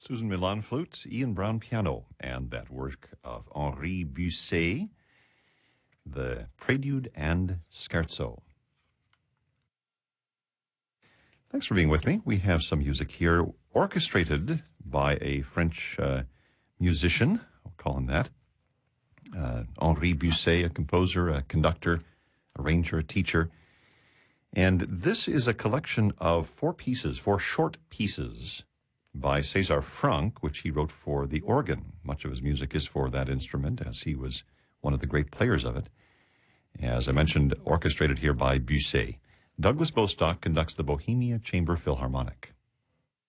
Susan Milan flute, Ian Brown piano, and that work of Henri Busset, the Prelude and Scherzo. Thanks for being with me. We have some music here orchestrated by a French musician, I'll call him that. Henri Busset, a composer, a conductor, arranger, a teacher. And this is a collection of four short pieces by César Franck, which he wrote for the organ. Much of his music is for that instrument, as he was one of the great players of it. As I mentioned, orchestrated here by Busset. Douglas Bostock conducts the Bohemia Chamber Philharmonic.